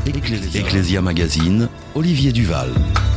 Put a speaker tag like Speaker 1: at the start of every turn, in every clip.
Speaker 1: Ecclesia Magazine, Olivier Duval.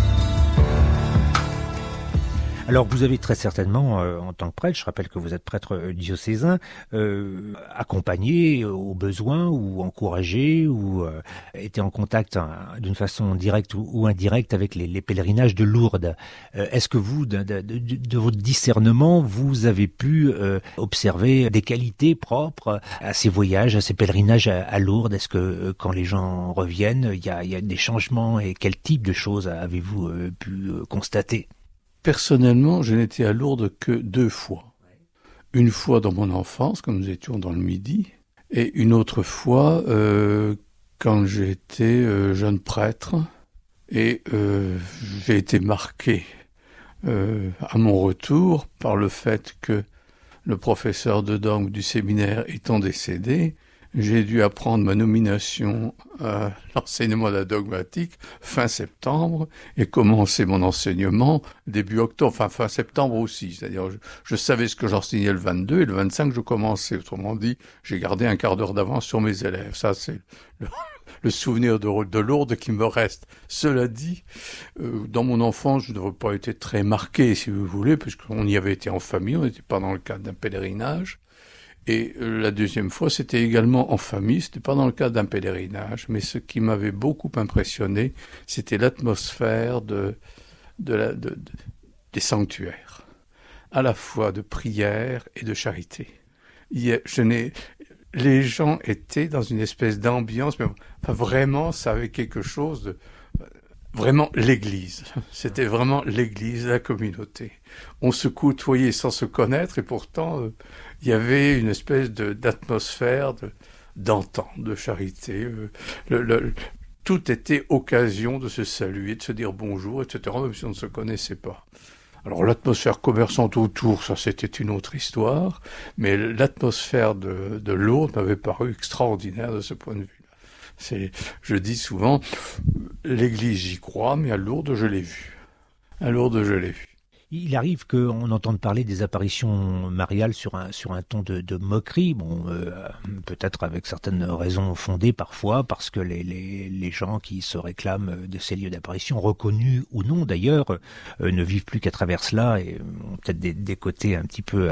Speaker 2: Alors vous avez très certainement, en tant que prêtre, je rappelle que vous êtes prêtre diocésain, accompagné au besoin ou encouragé ou été en contact d'une façon directe ou indirecte avec les pèlerinages de Lourdes. Est-ce que vous, de votre discernement, vous avez pu observer des qualités propres à ces voyages, à ces pèlerinages à Lourdes? Est-ce que quand les gens reviennent, il y a des changements et quel type de choses avez-vous pu constater?
Speaker 3: Personnellement, je n'étais à Lourdes que 2 fois. Une fois dans mon enfance, quand nous étions dans le Midi, et une autre fois quand j'étais jeune prêtre. Et j'ai été marqué à mon retour par le fait que le professeur de dogme du séminaire étant décédé, j'ai dû apprendre ma nomination à l'enseignement de la dogmatique fin septembre et commencer mon enseignement début octobre, enfin fin septembre aussi. C'est-à-dire, je savais ce que j'enseignais le 22 et le 25 je commençais. Autrement dit, j'ai gardé un quart d'heure d'avance sur mes élèves. Ça, c'est le souvenir de Lourdes qui me reste. Cela dit, dans mon enfance, je n'avais pas été très marqué, si vous voulez, puisqu'on y avait été en famille, on n'était pas dans le cadre d'un pèlerinage. Et la deuxième fois, c'était également en famille, c'était pas dans le cadre d'un pèlerinage, mais ce qui m'avait beaucoup impressionné, c'était l'atmosphère des sanctuaires, à la fois de prière et de charité. Les gens étaient dans une espèce d'ambiance, mais enfin, vraiment, ça avait quelque chose de... Vraiment l'église. C'était vraiment l'église, la communauté. On se côtoyait sans se connaître et pourtant, il y avait une espèce d'atmosphère d'antan, de charité. Tout était occasion de se saluer, de se dire bonjour, etc., même si on ne se connaissait pas. Alors l'atmosphère commerçante autour, ça c'était une autre histoire, mais l'atmosphère de Lourdes m'avait paru extraordinaire de ce point de vue. Je dis souvent, l'église j'y crois, mais à Lourdes je l'ai vue. À Lourdes je l'ai vue.
Speaker 2: Il arrive qu'on entende parler des apparitions mariales sur un ton de moquerie, peut-être avec certaines raisons fondées parfois, parce que les gens qui se réclament de ces lieux d'apparition, reconnus ou non d'ailleurs, ne vivent plus qu'à travers cela et ont peut-être des côtés un petit peu